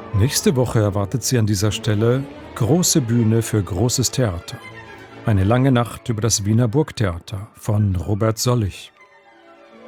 Nächste Woche erwartet Sie an dieser Stelle große Bühne für großes Theater. Eine lange Nacht über das Wiener Burgtheater von Robert Sollich.